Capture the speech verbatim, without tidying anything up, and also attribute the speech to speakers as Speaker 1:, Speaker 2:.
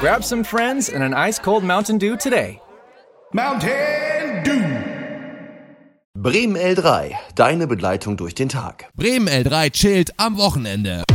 Speaker 1: Grab some friends and an ice-cold Mountain Dew today.
Speaker 2: Mountain Dew.
Speaker 3: Bremen L drei, deine Begleitung durch den Tag.
Speaker 4: Bremen L drei chillt am Wochenende.